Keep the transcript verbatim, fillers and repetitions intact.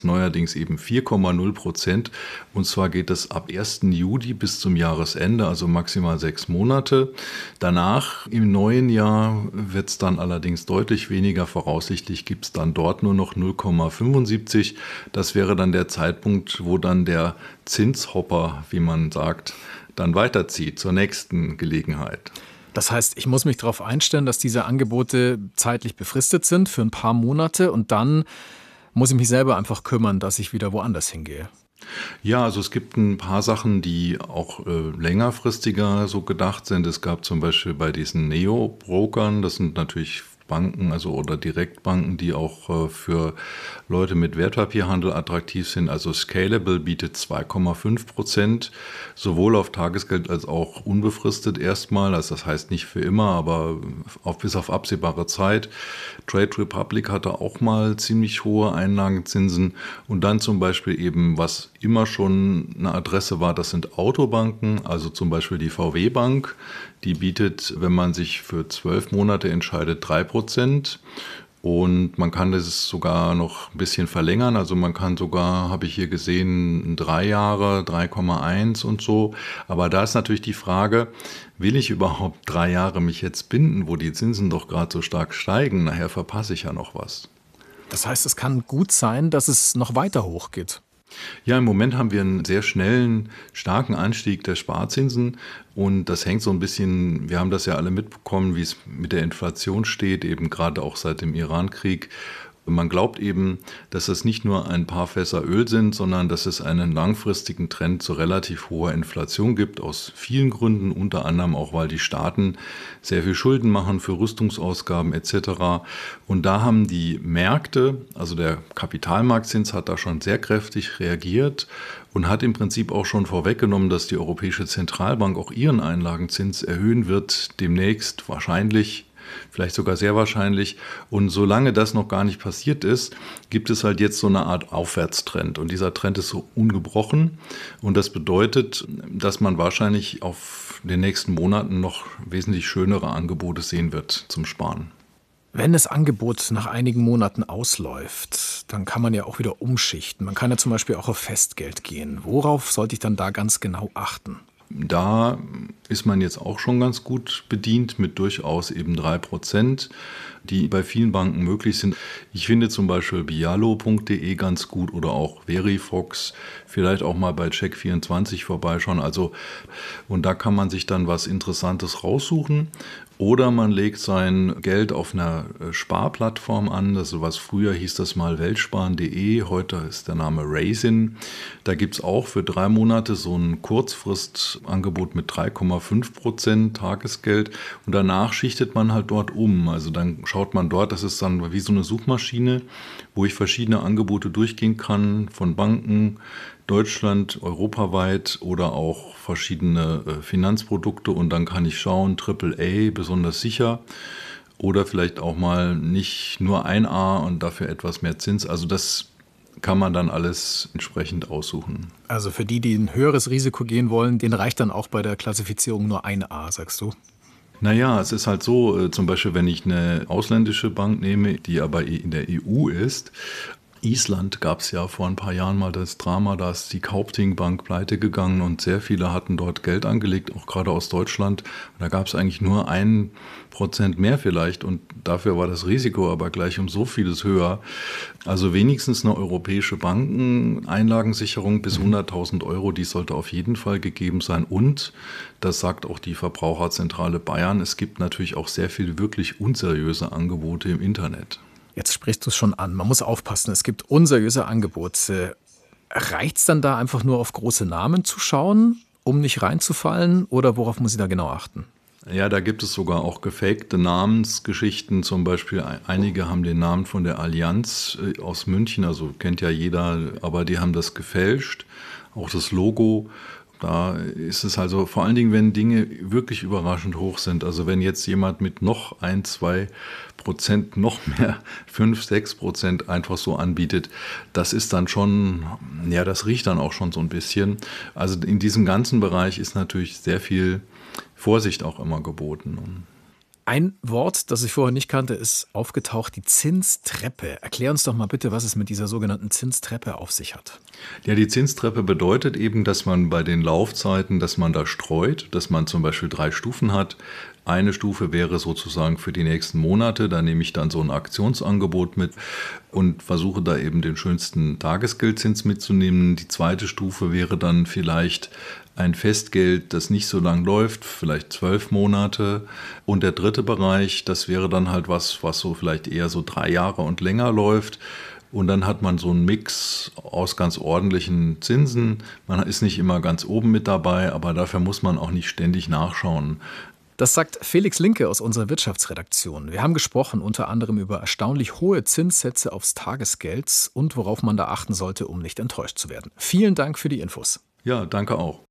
Neuerdings eben vier Komma null Prozent. Und zwar geht es ab ersten Juli bis zum Jahresende, also maximal sechs Monate. Danach im neuen Jahr wird es dann allerdings deutlich weniger. Voraussichtlich gibt es dann dort nur noch null Komma fünfundsiebzig. Das wäre dann der Zeitpunkt, wo dann der Zinshopper, wie man sagt, dann weiterzieht zur nächsten Gelegenheit. Das heißt, ich muss mich darauf einstellen, dass diese Angebote zeitlich befristet sind für ein paar Monate und dann muss ich mich selber einfach kümmern, dass ich wieder woanders hingehe. Ja, also es gibt ein paar Sachen, die auch äh, längerfristiger so gedacht sind. Es gab zum Beispiel bei diesen Neo-Brokern, das sind natürlich Banken, also oder Direktbanken, die auch äh, für Leute mit Wertpapierhandel attraktiv sind. Also Scalable bietet zwei Komma fünf Prozent, sowohl auf Tagesgeld als auch unbefristet erstmal. Also das heißt nicht für immer, aber auf, bis auf absehbare Zeit. Trade Republic hatte auch mal ziemlich hohe Einlagenzinsen. Und dann zum Beispiel eben, was immer schon eine Adresse war, das sind Autobanken, also zum Beispiel die V W Bank. Die bietet, wenn man sich für zwölf Monate entscheidet, drei Prozent. Und man kann das sogar noch ein bisschen verlängern. Also man kann sogar, habe ich hier gesehen, drei Jahre, drei Komma eins und so. Aber da ist natürlich die Frage, will ich überhaupt drei Jahre mich jetzt binden, wo die Zinsen doch gerade so stark steigen? Nachher verpasse ich ja noch was. Das heißt, es kann gut sein, dass es noch weiter hochgeht. Ja, im Moment haben wir einen sehr schnellen, starken Anstieg der Sparzinsen und das hängt so ein bisschen, wir haben das ja alle mitbekommen, wie es mit der Inflation steht, eben gerade auch seit dem Irankrieg. Man glaubt eben, dass es nicht nur ein paar Fässer Öl sind, sondern dass es einen langfristigen Trend zu relativ hoher Inflation gibt, aus vielen Gründen, unter anderem auch, weil die Staaten sehr viel Schulden machen für Rüstungsausgaben et cetera. Und da haben die Märkte, also der Kapitalmarktzins hat da schon sehr kräftig reagiert und hat im Prinzip auch schon vorweggenommen, dass die Europäische Zentralbank auch ihren Einlagenzins erhöhen wird, demnächst wahrscheinlich. Vielleicht sogar sehr wahrscheinlich. Und solange das noch gar nicht passiert ist, gibt es halt jetzt so eine Art Aufwärtstrend. Und dieser Trend ist so ungebrochen. Und das bedeutet, dass man wahrscheinlich auf den nächsten Monaten noch wesentlich schönere Angebote sehen wird zum Sparen. Wenn das Angebot nach einigen Monaten ausläuft, dann kann man ja auch wieder umschichten. Man kann ja zum Beispiel auch auf Festgeld gehen. Worauf sollte ich dann da ganz genau achten? Da ist man jetzt auch schon ganz gut bedient mit durchaus eben drei Prozent, die bei vielen Banken möglich sind. Ich finde zum Beispiel bialo punkt de ganz gut oder auch Verifox, vielleicht auch mal bei Check vierundzwanzig vorbeischauen. Also, und da kann man sich dann was Interessantes raussuchen. Oder man legt sein Geld auf einer Sparplattform an. Das was früher hieß das mal weltsparen punkt de, heute ist der Name Raisin. Da gibt es auch für drei Monate so ein Kurzfristangebot mit drei Komma fünf Prozent Tagesgeld. Und danach schichtet man halt dort um. Also dann schaut man dort, das ist dann wie so eine Suchmaschine, wo ich verschiedene Angebote durchgehen kann von Banken, Deutschland, europaweit oder auch verschiedene äh, Finanzprodukte und dann kann ich schauen, Triple A, besonders sicher oder vielleicht auch mal nicht nur ein A und dafür etwas mehr Zins. Also das kann man dann alles entsprechend aussuchen. Also für die, die ein höheres Risiko gehen wollen, denen reicht dann auch bei der Klassifizierung nur ein A, sagst du? Naja, es ist halt so, äh, zum Beispiel, wenn ich eine ausländische Bank nehme, die aber in der E U ist. Island gab es ja vor ein paar Jahren mal das Drama, da ist die Kaupthing Bank pleite gegangen und sehr viele hatten dort Geld angelegt, auch gerade aus Deutschland. Und da gab es eigentlich nur ein Prozent mehr vielleicht und dafür war das Risiko aber gleich um so vieles höher. Also wenigstens eine europäische Bankeneinlagensicherung bis hunderttausend Euro, die sollte auf jeden Fall gegeben sein. Und, das sagt auch die Verbraucherzentrale Bayern, es gibt natürlich auch sehr viele wirklich unseriöse Angebote im Internet. Jetzt sprichst du es schon an. Man muss aufpassen, es gibt unseriöse Angebote. Reicht es dann da einfach nur auf große Namen zu schauen, um nicht reinzufallen? Oder worauf muss ich da genau achten? Ja, da gibt es sogar auch gefakte Namensgeschichten. Zum Beispiel einige haben den Namen von der Allianz aus München, also kennt ja jeder, aber die haben das gefälscht. Auch das Logo. Da ist es also vor allen Dingen, wenn Dinge wirklich überraschend hoch sind. Also wenn jetzt jemand mit noch ein, zwei Prozent, noch mehr, fünf, sechs Prozent einfach so anbietet, das ist dann schon, ja, das riecht dann auch schon so ein bisschen. Also in diesem ganzen Bereich ist natürlich sehr viel Vorsicht auch immer geboten. Ein Wort, das ich vorher nicht kannte, ist aufgetaucht, die Zinstreppe. Erklär uns doch mal bitte, was es mit dieser sogenannten Zinstreppe auf sich hat. Ja, die Zinstreppe bedeutet eben, dass man bei den Laufzeiten, dass man da streut, dass man zum Beispiel drei Stufen hat. Eine Stufe wäre sozusagen für die nächsten Monate, da nehme ich dann so ein Aktionsangebot mit und versuche da eben den schönsten Tagesgeldzins mitzunehmen. Die zweite Stufe wäre dann vielleicht ein Festgeld, das nicht so lang läuft, vielleicht zwölf Monate. Und der dritte Bereich, das wäre dann halt was, was so vielleicht eher so drei Jahre und länger läuft. Und dann hat man so einen Mix aus ganz ordentlichen Zinsen. Man ist nicht immer ganz oben mit dabei, aber dafür muss man auch nicht ständig nachschauen. Das sagt Felix Linke aus unserer Wirtschaftsredaktion. Wir haben gesprochen unter anderem über erstaunlich hohe Zinssätze aufs Tagesgeld und worauf man da achten sollte, um nicht enttäuscht zu werden. Vielen Dank für die Infos. Ja, danke auch.